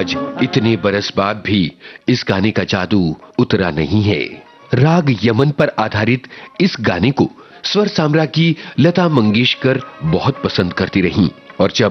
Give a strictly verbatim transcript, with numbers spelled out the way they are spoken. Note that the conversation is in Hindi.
आज इतने बरस बाद भी इस गाने का जादू उतरा नहीं है। राग यमन पर आधारित इस गाने को स्वर साम्राज्ञी लता मंगेशकर बहुत पसंद करती रहीं और जब